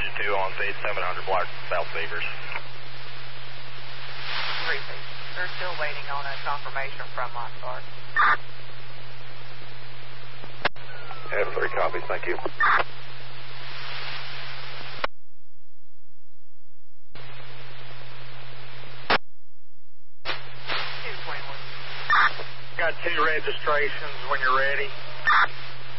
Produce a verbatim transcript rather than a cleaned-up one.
two on stage seven hundred block South Beavers. Repeat. They're still waiting on a confirmation from Montstar. F three copies, thank you. two twenty-one. Got two registrations when you're ready.